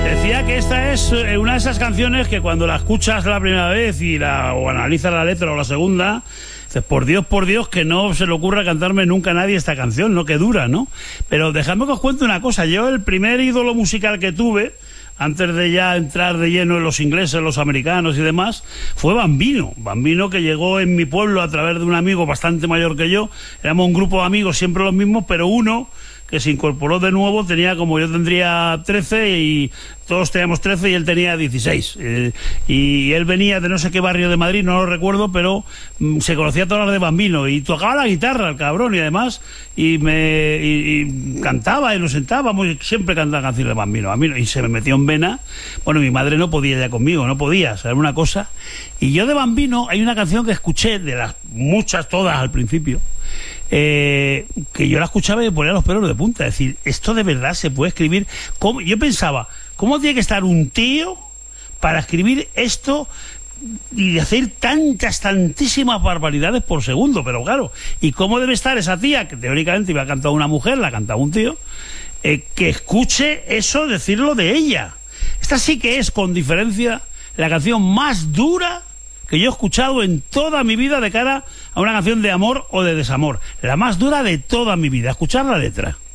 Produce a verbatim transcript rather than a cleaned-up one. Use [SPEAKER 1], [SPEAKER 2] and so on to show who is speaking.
[SPEAKER 1] Decía que esta es una de esas canciones que cuando la escuchas la primera vez y la, o analizas la letra o la segunda, dices, por Dios, por Dios, que no se le ocurra cantarme nunca a nadie esta canción, ¿no? Que dura, ¿no? Pero dejadme que os cuente una cosa. Yo el primer ídolo musical que tuve, antes de ya entrar de lleno en los ingleses, los americanos y demás, fue Bambino. Bambino, que llegó en mi pueblo a través de un amigo bastante mayor que yo. Éramos un grupo de amigos, siempre los mismos, pero uno que se incorporó de nuevo, tenía, como yo tendría trece y todos teníamos trece y él tenía dieciséis. Eh, y él venía de no sé qué barrio de Madrid, no lo recuerdo, pero mm, se conocía todas las de Bambino y tocaba la guitarra, el cabrón, y además y me y, y cantaba y nos sentábamos y siempre cantaba canciones de Bambino, Bambino, y se me metió en vena. Bueno, mi madre no podía ya conmigo, no podía, saber una cosa. Y yo de Bambino hay una canción que escuché, de las muchas, todas al principio, Eh, que yo la escuchaba y me ponía los pelos de punta. Es decir, esto de verdad se puede escribir. ¿Cómo? Yo pensaba, ¿cómo tiene que estar un tío para escribir esto y hacer tantas, tantísimas barbaridades por segundo? Pero claro, ¿y cómo debe estar esa tía, que teóricamente iba a cantar una mujer, la cantaba un tío, eh, que escuche eso decirlo de ella? Esta sí que es, con diferencia, la canción más dura que yo he escuchado en toda mi vida de cara a una canción de amor o de desamor. La más dura de toda mi vida. Escuchar la letra.